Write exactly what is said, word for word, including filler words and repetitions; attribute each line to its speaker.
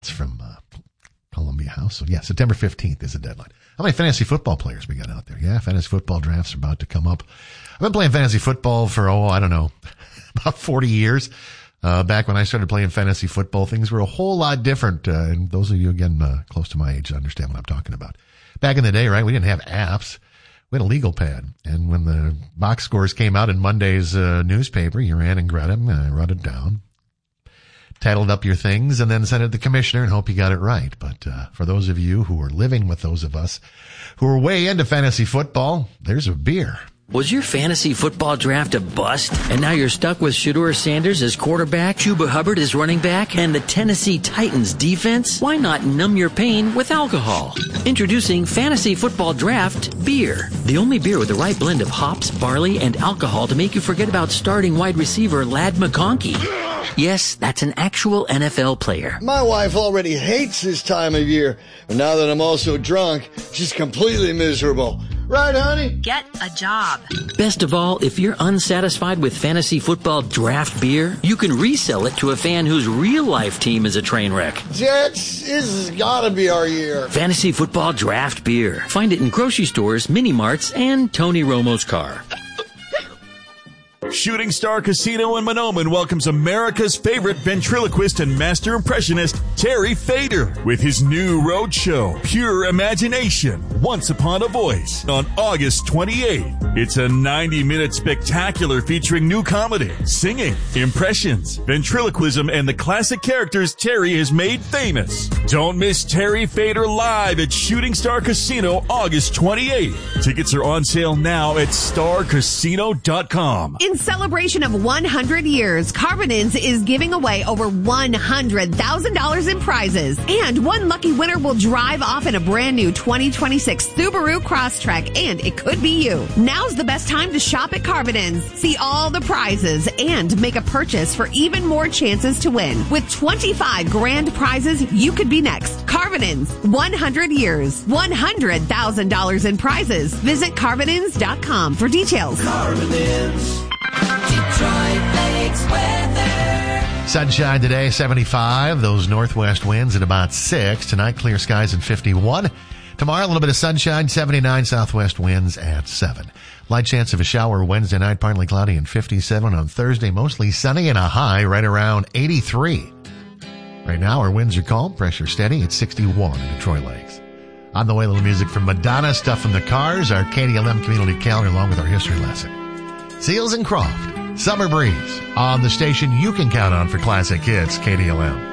Speaker 1: It's from uh, Columbia House. So, yeah, September fifteenth is the deadline. How many fantasy football players we got out there? Yeah, fantasy football drafts are about to come up. I've been playing fantasy football for, oh, I don't know, about forty years. Uh, back when I started playing fantasy football, things were a whole lot different. Uh, and those of you, again, uh, close to my age understand what I'm talking about. Back in the day, right, we didn't have apps. We had a legal pad. And when the box scores came out in Monday's uh, newspaper, you ran and grabbed them, and I wrote it down, titled up your things, and then sent it to the commissioner and hope you got it right. But uh, for those of you who are living with those of us who are way into fantasy football, there's a beer.
Speaker 2: Was your fantasy football draft a bust? And now you're stuck with Shedeur Sanders as quarterback, Chuba Hubbard as running back, and the Tennessee Titans defense? Why not numb your pain with alcohol? Introducing Fantasy Football Draft Beer. The only beer with the right blend of hops, barley, and alcohol to make you forget about starting wide receiver Ladd McConkey. Yes, that's an actual N F L player.
Speaker 3: My wife already hates this time of year, but now that I'm also drunk, she's completely miserable. Right, honey?
Speaker 4: Get a job.
Speaker 2: Best of all, if you're unsatisfied with fantasy football draft beer, you can resell it to a fan whose real-life team is a train wreck.
Speaker 3: Jets, this has got to be our year.
Speaker 2: Fantasy football draft beer. Find it in grocery stores, mini-marts, and Tony Romo's car.
Speaker 5: Shooting Star Casino in Mahnomen welcomes America's favorite ventriloquist and master impressionist, Terry Fader, with his new road show, Pure Imagination, Once Upon a Voice, on August twenty-eighth. It's a ninety-minute spectacular featuring new comedy, singing, impressions, ventriloquism, and the classic characters Terry has made famous. Don't miss Terry Fader live at Shooting Star Casino August twenty-eighth. Tickets are on sale now at star casino dot com.
Speaker 6: In celebration of one hundred years, Carbonins is giving away over one hundred thousand dollars in prizes. And one lucky winner will drive off in a brand new twenty twenty-six Subaru Crosstrek, and it could be you. Now's the best time to shop at Carbonins. See all the prizes and make a purchase for even more chances to win. With twenty-five grand prizes, you could be next. Carbonins, one hundred years, one hundred thousand dollars in prizes. Visit Carbonins dot com for details.
Speaker 7: Carbonins. Detroit Lakes weather.
Speaker 1: Sunshine today, seventy-five. Those northwest winds at about six. Tonight, clear skies at fifty-one. Tomorrow, a little bit of sunshine, seventy-nine. Southwest winds at seven. Light chance of a shower Wednesday night, partly cloudy and fifty-seven. On Thursday, mostly sunny and a high right around eighty-three. Right now, our winds are calm, pressure steady at sixty-one in Detroit Lakes. On the way, a little music from Madonna, Stuff from the Cars, our K D L M community calendar, along with our history lesson. Seals and Croft, Summer Breeze, on the station you can count on for classic hits, K D L M.